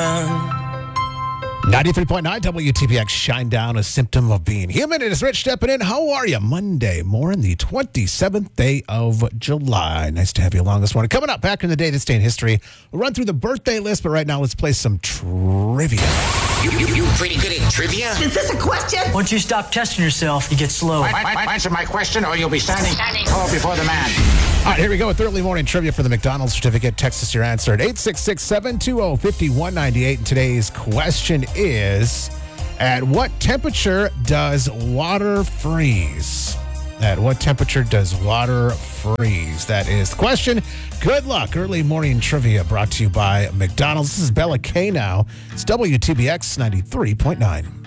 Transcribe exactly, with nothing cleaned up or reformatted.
ninety-three point nine W T B X, shine down, a symptom of being human. It is Rich stepping in. How are you? Monday morning, the twenty-seventh day of July. Nice to have you along this morning. Coming up, back in the day this day in history, we'll run through the birthday list, but right now let's play some trivia. You, you, you pretty good at trivia? Is this a question? Once you stop testing yourself, you get slow. I, I, I, answer my question or you'll be standing tall before the man. All right, here we go with early morning trivia for the McDonald's certificate. Text us your answer at eight six six, seven two zero, five one nine eight. And today's question is, at what temperature does water freeze? At what temperature does water freeze? That is the question. Good luck. Early morning trivia brought to you by McDonald's. This is Bella K now. It's W T B X ninety-three point nine.